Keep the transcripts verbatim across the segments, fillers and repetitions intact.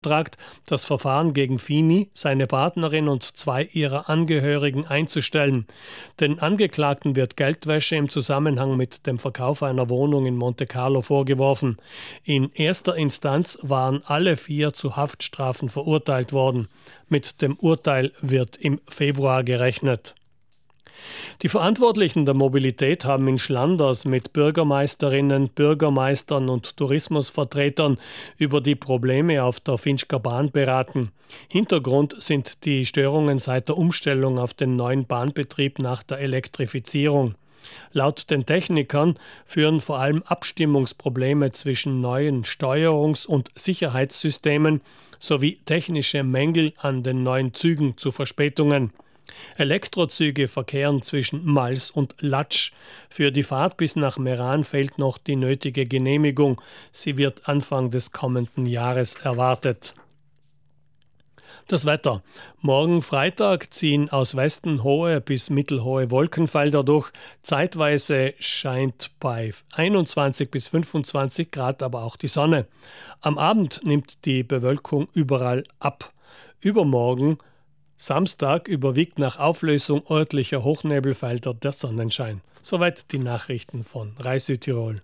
beantragt, das Verfahren gegen Fini, seine Partnerin und zwei ihrer Angehörigen einzustellen. Den Angeklagten wird Geldwäsche im Zusammenhang mit dem Verkauf einer Wohnung in Monte Carlo vorgeworfen. In erster Instanz waren alle vier zu Haftstrafen verurteilt worden. Mit dem Urteil wird im Februar gerechnet. Die Verantwortlichen der Mobilität haben in Schlanders mit Bürgermeisterinnen, Bürgermeistern und Tourismusvertretern über die Probleme auf der Finchker Bahn beraten. Hintergrund sind die Störungen seit der Umstellung auf den neuen Bahnbetrieb nach der Elektrifizierung. Laut den Technikern führen vor allem Abstimmungsprobleme zwischen neuen Steuerungs- und Sicherheitssystemen sowie technische Mängel an den neuen Zügen zu Verspätungen. Elektrozüge verkehren zwischen Mals und Latsch. Für die Fahrt bis nach Meran fehlt noch die nötige Genehmigung. Sie wird Anfang des kommenden Jahres erwartet. Das Wetter. Morgen Freitag ziehen aus Westen hohe bis mittelhohe Wolkenfelder durch. Zeitweise scheint bei einundzwanzig bis fünfundzwanzig Grad aber auch die Sonne. Am Abend nimmt die Bewölkung überall ab. Übermorgen Samstag überwiegt nach Auflösung örtlicher Hochnebelfelder der Sonnenschein. Soweit die Nachrichten von Rai Südtirol.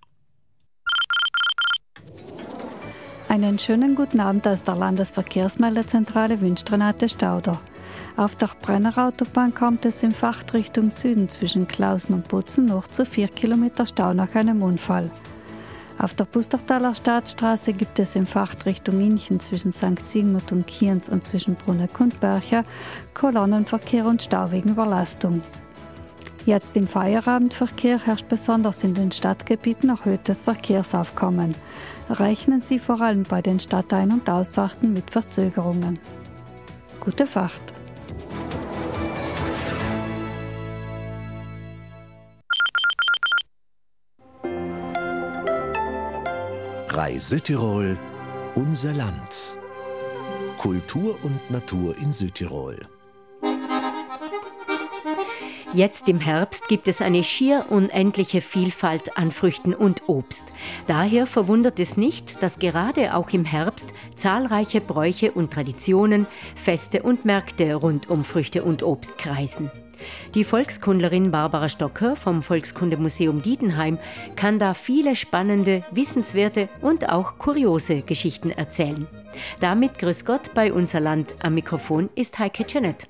Einen schönen guten Abend aus der Landesverkehrsmeldezentrale wünscht Renate Stauder. Auf der Brennerautobahn kommt es in Fachrichtung Süden zwischen Klausen und Butzen noch zu vier Kilometer Stau nach einem Unfall. Auf der Pustertaler Staatsstraße gibt es in Fachrichtung Inchen zwischen Sankt Sigmund und Kienz und zwischen Bruneck und Bercher Kolonnenverkehr und Stau wegen Überlastung. Jetzt im Feierabendverkehr herrscht besonders in den Stadtgebieten erhöhtes Verkehrsaufkommen. Rechnen Sie vor allem bei den Stadtein- und Ausfahrten mit Verzögerungen. Gute Fahrt! Rai Südtirol, unser Land. Kultur und Natur in Südtirol. Jetzt im Herbst gibt es eine schier unendliche Vielfalt an Früchten und Obst. Daher verwundert es nicht, dass gerade auch im Herbst zahlreiche Bräuche und Traditionen, Feste und Märkte rund um Früchte und Obst kreisen. Die Volkskundlerin Barbara Stocker vom Volkskundemuseum Diedenheim kann da viele spannende, wissenswerte und auch kuriose Geschichten erzählen. Damit grüß Gott bei unser Land. Am Mikrofon ist Heike Janet.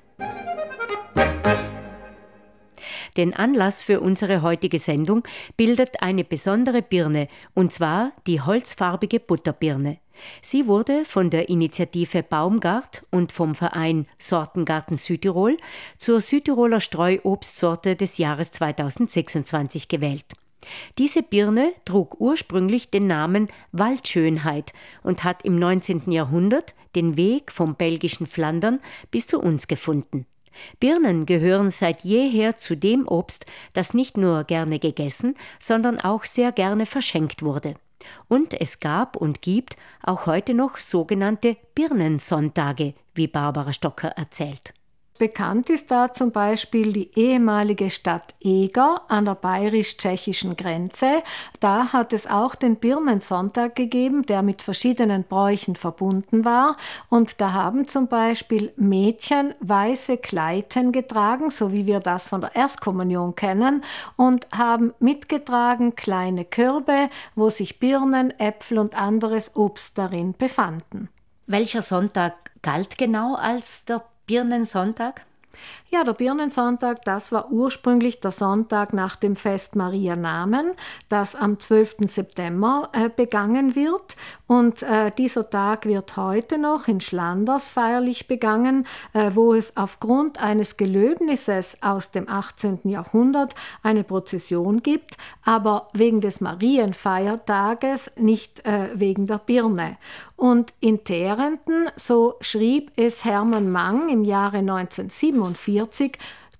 Den Anlass für unsere heutige Sendung bildet eine besondere Birne, und zwar die holzfarbige Butterbirne. Sie wurde von der Initiative Baumgart und vom Verein Sortengarten Südtirol zur Südtiroler Streuobstsorte des Jahres zweitausendsechsundzwanzig gewählt. Diese Birne trug ursprünglich den Namen Waldschönheit und hat im neunzehnten Jahrhundert den Weg vom belgischen Flandern bis zu uns gefunden. Birnen gehören seit jeher zu dem Obst, das nicht nur gerne gegessen, sondern auch sehr gerne verschenkt wurde. Und es gab und gibt auch heute noch sogenannte Birnensonntage, wie Barbara Stocker erzählt. Bekannt ist da zum Beispiel die ehemalige Stadt Eger an der bayerisch-tschechischen Grenze. Da hat es auch den Birnensonntag gegeben, der mit verschiedenen Bräuchen verbunden war. Und da haben zum Beispiel Mädchen weiße Kleiten getragen, so wie wir das von der Erstkommunion kennen, und haben mitgetragen kleine Körbe, wo sich Birnen, Äpfel und anderes Obst darin befanden. Welcher Sonntag galt genau als der Birnensonntag? Ja, der Birnensonntag, das war ursprünglich der Sonntag nach dem Fest Maria Namen, das am zwölften September äh, begangen wird. Und äh, dieser Tag wird heute noch in Schlanders feierlich begangen, äh, wo es aufgrund eines Gelöbnisses aus dem achtzehnten Jahrhundert eine Prozession gibt, aber wegen des Marienfeiertages, nicht äh, wegen der Birne. Und in Terenten, so schrieb es Hermann Mang im Jahre neunzehnhundertsiebenundvierzig,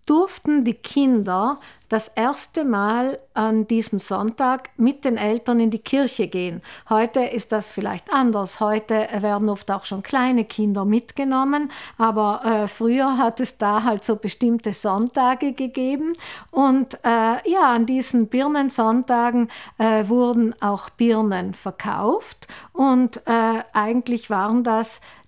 durften die Kinder das erste Mal an diesem Sonntag mit den Eltern in die Kirche gehen. Heute ist das vielleicht anders. Heute werden oft auch schon kleine Kinder mitgenommen, aber äh, früher hat es da halt so bestimmte Sonntage gegeben. Und äh, ja, an diesen Birnensonntagen äh, wurden auch Birnen verkauft und äh, eigentlich waren das